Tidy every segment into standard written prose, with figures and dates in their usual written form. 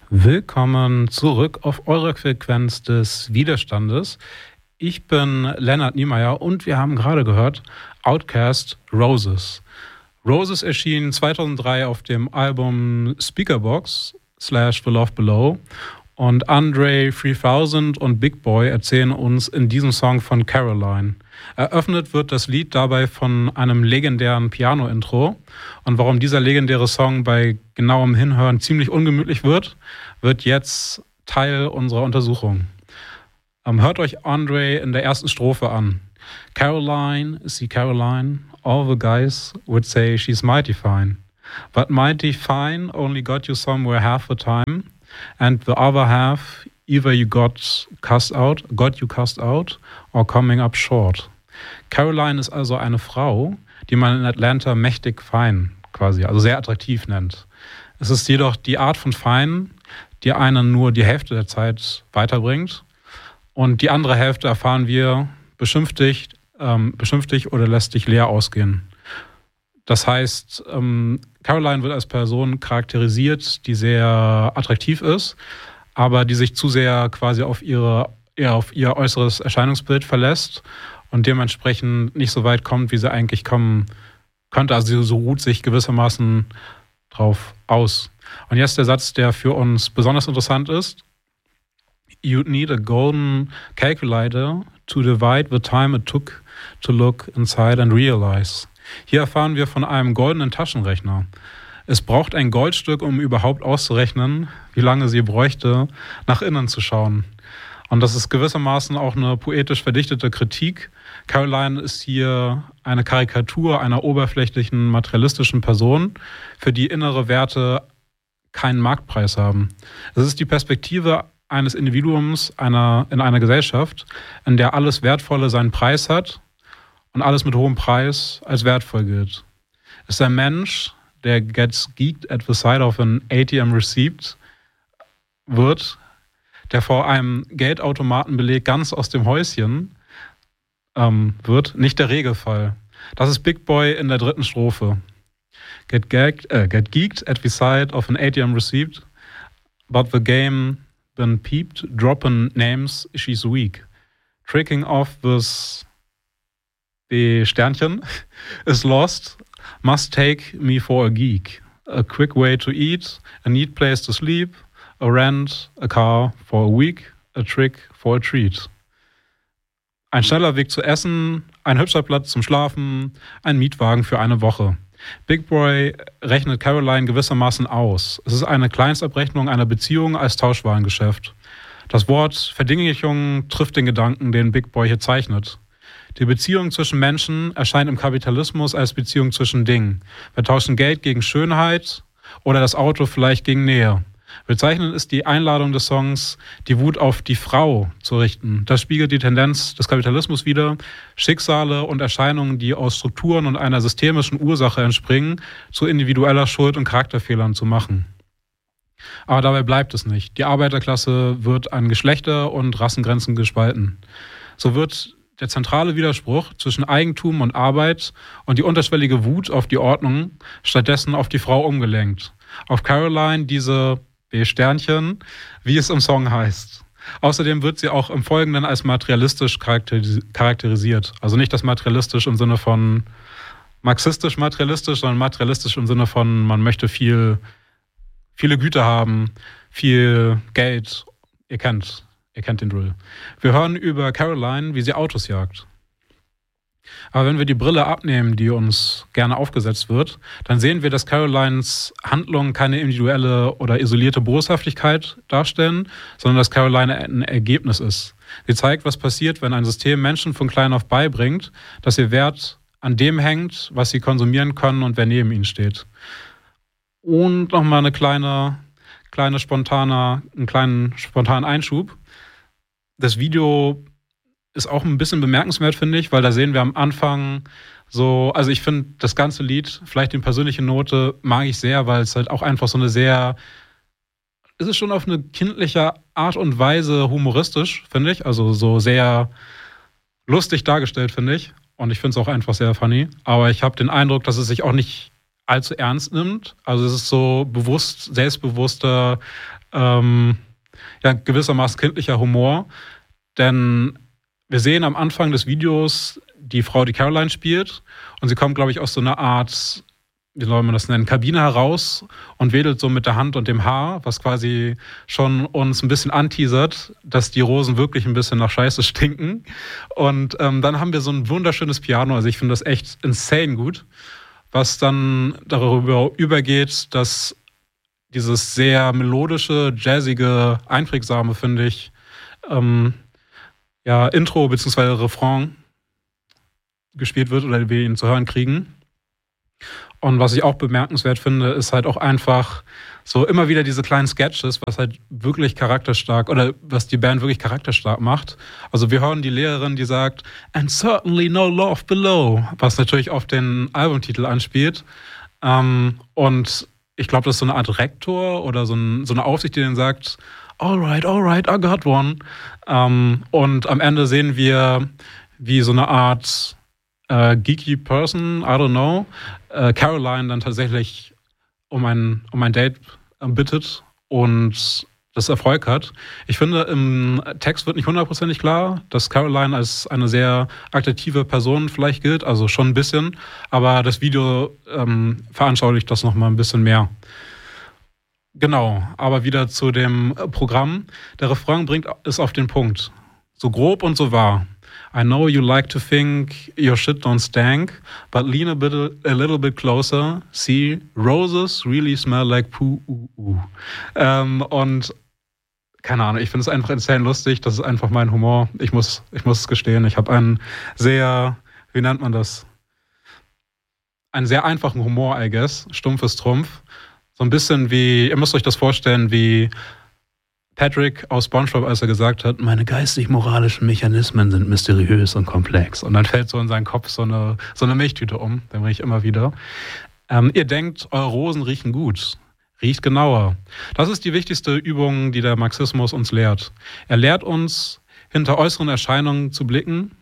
Willkommen zurück auf eurer Frequenz des Widerstandes. Ich bin Lennart Niemeyer und wir haben gerade gehört Outkast Roses. Roses erschien 2003 auf dem Album Speakerbox / The Love Below und Andre 3000 und Big Boi erzählen uns in diesem Song von Caroline. Eröffnet wird das Lied dabei von einem legendären Piano-Intro. Und warum dieser legendäre Song bei genauem Hinhören ziemlich ungemütlich wird jetzt Teil unserer Untersuchung. Hört euch Andre in der ersten Strophe an. Caroline, see Caroline, all the guys would say she's mighty fine. But mighty fine only got you somewhere half the time. And the other half, either you got you cussed out, or coming up short. Caroline ist also eine Frau, die man in Atlanta mächtig fein quasi, also sehr attraktiv nennt. Es ist jedoch die Art von fein, die einen nur die Hälfte der Zeit weiterbringt. Und die andere Hälfte erfahren wir, beschimpft dich oder lässt dich leer ausgehen. Das heißt, Caroline wird als Person charakterisiert, die sehr attraktiv ist, aber die sich zu sehr quasi auf ihr äußeres Erscheinungsbild verlässt und dementsprechend nicht so weit kommt, wie sie eigentlich kommen könnte. Also so ruht sich gewissermaßen drauf aus. Und jetzt der Satz, der für uns besonders interessant ist. You'd need a golden calculator to divide the time it took to look inside and realize. Hier erfahren wir von einem goldenen Taschenrechner. Es braucht ein Goldstück, um überhaupt auszurechnen, wie lange sie bräuchte, nach innen zu schauen. Und das ist gewissermaßen auch eine poetisch verdichtete Kritik. Caroline ist hier eine Karikatur einer oberflächlichen, materialistischen Person, für die innere Werte keinen Marktpreis haben. Es ist die Perspektive eines Individuums in einer Gesellschaft, in der alles Wertvolle seinen Preis hat und alles mit hohem Preis als wertvoll gilt. Es ist ein Mensch, der gets geeked at the sight of an ATM receipt wird, der vor einem Geldautomatenbeleg ganz aus dem Häuschen wird, nicht der Regelfall. Das ist Big Boi in der dritten Strophe. Get geeked at the sight of an ATM receipt, but the game been peeped, dropping names, she's weak. Tricking off this the Sternchen is lost, must take me for a geek. A quick way to eat, a neat place to sleep, a rent, a car for a week, a trick for a treat. Ein schneller Weg zu essen, ein hübscher Platz zum Schlafen, ein Mietwagen für eine Woche. Big Boi rechnet Caroline gewissermaßen aus. Es ist eine Kleinstabrechnung einer Beziehung als Tauschwarengeschäft. Das Wort Verdinglichung trifft den Gedanken, den Big Boi hier zeichnet. Die Beziehung zwischen Menschen erscheint im Kapitalismus als Beziehung zwischen Dingen. Wir tauschen Geld gegen Schönheit oder das Auto vielleicht gegen Nähe. Bezeichnend ist die Einladung des Songs, die Wut auf die Frau zu richten. Das spiegelt die Tendenz des Kapitalismus wider, Schicksale und Erscheinungen, die aus Strukturen und einer systemischen Ursache entspringen, zu individueller Schuld und Charakterfehlern zu machen. Aber dabei bleibt es nicht. Die Arbeiterklasse wird an Geschlechter- und Rassengrenzen gespalten. So wird der zentrale Widerspruch zwischen Eigentum und Arbeit und die unterschwellige Wut auf die Ordnung stattdessen auf die Frau umgelenkt. Auf Caroline, diese B-Sternchen, wie es im Song heißt. Außerdem wird sie auch im Folgenden als materialistisch charakterisiert. Also nicht das materialistisch im Sinne von marxistisch-materialistisch, sondern materialistisch im Sinne von, man möchte viele Güter haben, viel Geld. Ihr kennt den Drill. Wir hören über Caroline, wie sie Autos jagt. Aber wenn wir die Brille abnehmen, die uns gerne aufgesetzt wird, dann sehen wir, dass Carolines Handlungen keine individuelle oder isolierte Boshaftigkeit darstellen, sondern dass Caroline ein Ergebnis ist. Sie zeigt, was passiert, wenn ein System Menschen von klein auf beibringt, dass ihr Wert an dem hängt, was sie konsumieren können und wer neben ihnen steht. Und nochmal einen kleinen spontanen Einschub. Das Video ist auch ein bisschen bemerkenswert, finde ich, weil da sehen wir am Anfang so, also ich finde das ganze Lied, vielleicht die persönliche Note, mag ich sehr, weil es halt auch einfach so eine sehr, ist es schon auf eine kindliche Art und Weise humoristisch, finde ich, also so sehr lustig dargestellt, finde ich. Und ich finde es auch einfach sehr funny. Aber ich habe den Eindruck, dass es sich auch nicht allzu ernst nimmt. Also es ist so bewusst, selbstbewusster, gewissermaßen kindlicher Humor. Denn wir sehen am Anfang des Videos die Frau, die Caroline spielt, und sie kommt, glaube ich, aus so einer Art, wie soll man das nennen, Kabine heraus und wedelt so mit der Hand und dem Haar, was quasi schon uns ein bisschen anteasert, dass die Rosen wirklich ein bisschen nach Scheiße stinken. Und dann haben wir so ein wunderschönes Piano, also ich finde das echt insane gut, was dann darüber übergeht, dass dieses sehr melodische, jazzige, einprägsame, finde ich, Intro bzw. Refrain gespielt wird oder wir ihn zu hören kriegen. Und was ich auch bemerkenswert finde, ist halt auch einfach so immer wieder diese kleinen Sketches, was halt wirklich charakterstark oder was die Band wirklich charakterstark macht. Also wir hören die Lehrerin, die sagt, "And certainly no love below", was natürlich auf den Albumtitel anspielt. Und ich glaube, das ist so eine Art Rektor oder so eine Aufsicht, die dann sagt, all right, I got one. Und am Ende sehen wir, wie so eine Art geeky Person, I don't know, Caroline dann tatsächlich um ein Date bittet und das Erfolg hat. Ich finde, im Text wird nicht 100% klar, dass Caroline als eine sehr attraktive Person vielleicht gilt, also schon ein bisschen, aber das Video veranschaulicht das nochmal ein bisschen mehr. Genau, aber wieder zu dem Programm. Der Refrain bringt es auf den Punkt. So grob und so wahr. I know you like to think your shit don't stank, but lean a little bit closer. See, roses really smell like poo. Und keine Ahnung, ich finde es einfach insane lustig. Das ist einfach mein Humor. Ich muss es gestehen. Ich habe einen sehr, wie nennt man das? Einen sehr einfachen Humor, I guess. Stumpf ist Trumpf. So ein bisschen wie, ihr müsst euch das vorstellen, wie Patrick aus SpongeBob, als er gesagt hat, meine geistig-moralischen Mechanismen sind mysteriös und komplex. Und dann fällt so in seinen Kopf so eine Milchtüte um, den bringe ich immer wieder. Ihr denkt, eure Rosen riechen gut. Riecht genauer. Das ist die wichtigste Übung, die der Marxismus uns lehrt. Er lehrt uns, hinter äußeren Erscheinungen zu blicken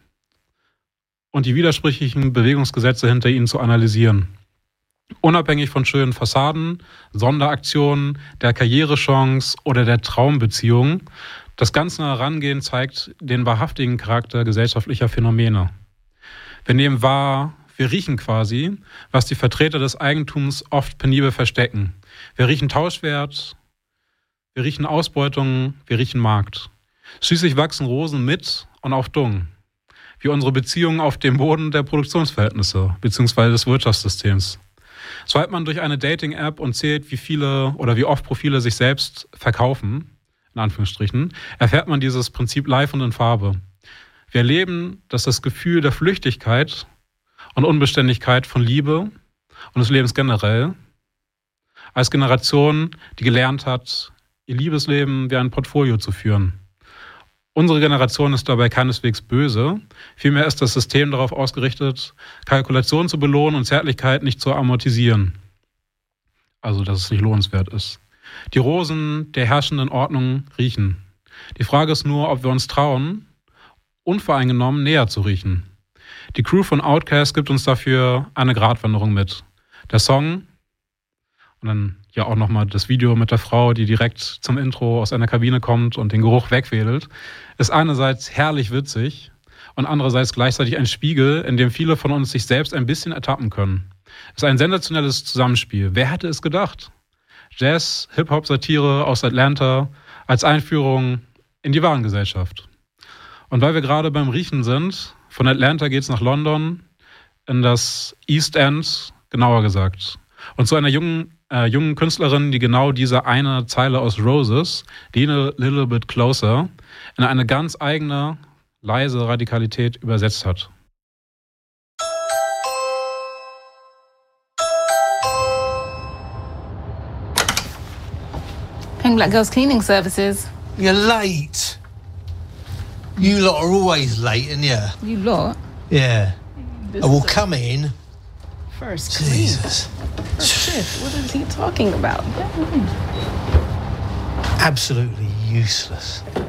und die widersprüchlichen Bewegungsgesetze hinter ihnen zu analysieren. Unabhängig von schönen Fassaden, Sonderaktionen, der Karrierechance oder der Traumbeziehung, das ganze Herangehen zeigt den wahrhaftigen Charakter gesellschaftlicher Phänomene. Wir nehmen wahr, wir riechen quasi, was die Vertreter des Eigentums oft penibel verstecken. Wir riechen Tauschwert, wir riechen Ausbeutung, wir riechen Markt. Schließlich wachsen Rosen mit und auf Dung, wie unsere Beziehungen auf dem Boden der Produktionsverhältnisse bzw. des Wirtschaftssystems. Swipet man durch eine Dating-App und zählt, wie viele oder wie oft Profile sich selbst verkaufen, in Anführungsstrichen, erfährt man dieses Prinzip live und in Farbe. Wir erleben, dass das Gefühl der Flüchtigkeit und Unbeständigkeit von Liebe und des Lebens generell als Generation, die gelernt hat, ihr Liebesleben wie ein Portfolio zu führen. Unsere Generation ist dabei keineswegs böse. Vielmehr ist das System darauf ausgerichtet, Kalkulation zu belohnen und Zärtlichkeit nicht zu amortisieren. Also, dass es nicht lohnenswert ist. Die Rosen der herrschenden Ordnung riechen. Die Frage ist nur, ob wir uns trauen, unvoreingenommen näher zu riechen. Die Crew von Outkast gibt uns dafür eine Gratwanderung mit. Der Song und dann ja auch nochmal das Video mit der Frau, die direkt zum Intro aus einer Kabine kommt und den Geruch wegwedelt, ist einerseits herrlich witzig und andererseits gleichzeitig ein Spiegel, in dem viele von uns sich selbst ein bisschen ertappen können. Es ist ein sensationelles Zusammenspiel. Wer hätte es gedacht? Jazz, Hip-Hop-Satire aus Atlanta als Einführung in die Warengesellschaft. Und weil wir gerade beim Riechen sind, von Atlanta geht's nach London, in das East End, genauer gesagt. Und zu einer jungen Künstlerin, die genau diese eine Zeile aus Roses, Lean a Little Bit Closer, in eine ganz eigene, leise Radikalität übersetzt hat. Pink Black Girls Cleaning Services. You're late. You lot are always late, and yeah. You lot? Yeah. I will come in. First Jesus. Shit, what is he talking about? Absolutely useless.